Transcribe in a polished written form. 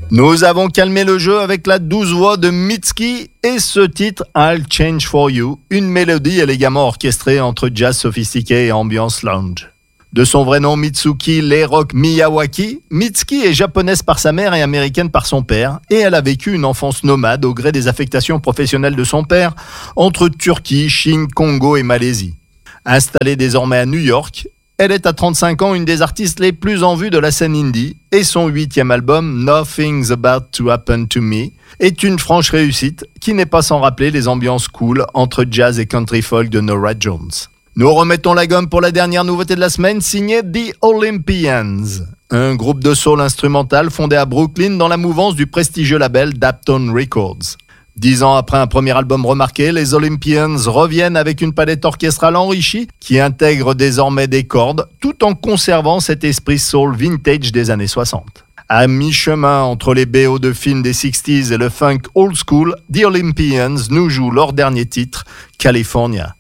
Nous avons calmé le jeu avec la douce voix de Mitski et ce titre I'll Change For You, une mélodie élégamment orchestrée entre jazz sophistiqué et ambiance lounge. De son vrai nom Mitsuki Layrock Miyawaki, Mitski est japonaise par sa mère et américaine par son père, et elle a vécu une enfance nomade au gré des affectations professionnelles de son père entre Turquie, Chine, Congo et Malaisie. Installée désormais à New York, elle est à 35 ans une des artistes les plus en vue de la scène indie et son 8e album Nothing's About to Happen to Me est une franche réussite qui n'est pas sans rappeler les ambiances cool entre jazz et country folk de Norah Jones. Nous remettons la gomme pour la dernière nouveauté de la semaine signée The Olympians, un groupe de soul instrumental fondé à Brooklyn dans la mouvance du prestigieux label Daptone Records. 10 ans après un premier album remarqué, les Olympians reviennent avec une palette orchestrale enrichie qui intègre désormais des cordes tout en conservant cet esprit soul vintage des années 60. À mi-chemin entre les BO de films des 60s et le funk old school, The Olympians nous jouent leur dernier titre, California.